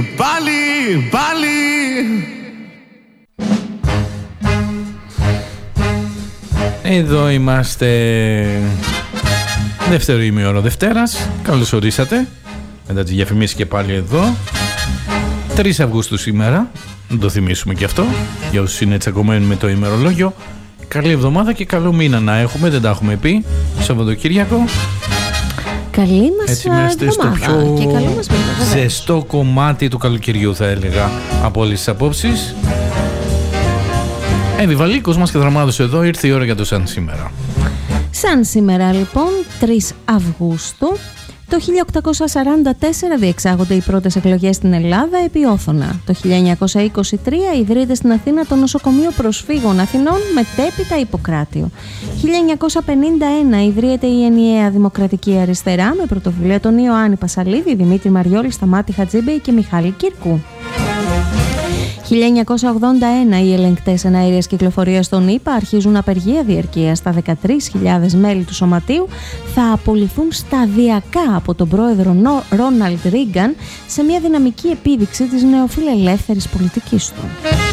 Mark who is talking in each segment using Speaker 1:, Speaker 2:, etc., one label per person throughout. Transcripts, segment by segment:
Speaker 1: Πάλι.
Speaker 2: Εδώ είμαστε. Δεύτερο ημίωρο Δευτέρας. Καλώς ορίσατε. Μετά τις διαφημίσεις και πάλι εδώ. 3 Αυγούστου σήμερα. Να το θυμίσουμε και αυτό. Για όσους είναι τσακωμένοι με το ημερολόγιο. Καλή εβδομάδα και καλό μήνα να έχουμε. Δεν τα έχουμε πει. Σαββατοκύριακο.
Speaker 3: Καλή μας εβδομάδα
Speaker 2: στο πιο
Speaker 3: και καλό μας μήνα.
Speaker 2: ζεστό κομμάτι του καλοκαιριού, θα έλεγα, από όλες τις απόψεις. Βαλίκος μας και δραμάδος εδώ. Ήρθε η ώρα για το σαν σήμερα.
Speaker 3: Σαν σήμερα λοιπόν, 3 Αυγούστου, το 1844 διεξάγονται οι πρώτες εκλογές στην Ελλάδα επί Όθωνα. Το 1923 ιδρύεται στην Αθήνα το Νοσοκομείο Προσφύγων Αθηνών, μετέπειτα Ιπποκράτιο. 1951 ιδρύεται η Ενιαία Δημοκρατική Αριστερά με πρωτοβουλία τον Ιωάννη Πασαλίδη, Δημήτρη Μαριόλη, Σταμάτη Χατζήμπεϊ και Μιχάλη Κύρκου. 1981 οι ελεγκτές εναέριας κυκλοφορίας των ΗΠΑ αρχίζουν απεργία διαρκείας. Τα 13.000 μέλη του σωματείου θα απολυθούν σταδιακά από τον πρόεδρο Ρόναλντ Ρίγκαν σε μια δυναμική επίδειξη της νεοφιλελεύθερης πολιτικής του.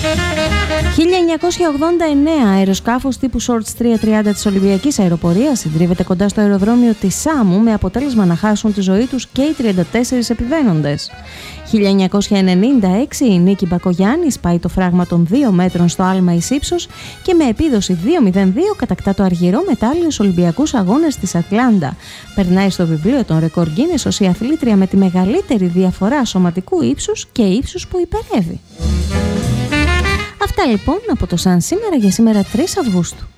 Speaker 3: 1989 αεροσκάφος τύπου Shorts 330 της Ολυμπιακής Αεροπορίας συντρίβεται κοντά στο αεροδρόμιο της Σάμου με αποτέλεσμα να χάσουν τη ζωή τους και οι 34 επιβαίνοντες. 1996 η Νίκη Μπακογιάννη σπάει το φράγμα των 2 μέτρων στο άλμα εις ύψος και με επίδοση 2-0-2 κατακτά το αργυρό μετάλλιο στους Ολυμπιακούς Αγώνες της Ατλάντα. Περνάει στο βιβλίο των ρεκόρ Γκίνες ως η αθλήτρια με τη μεγαλύτερη διαφορά σωματικού ύψους και ύψους που υπερεύει. Αυτά λοιπόν από το Σαν σήμερα για σήμερα 3 Αυγούστου.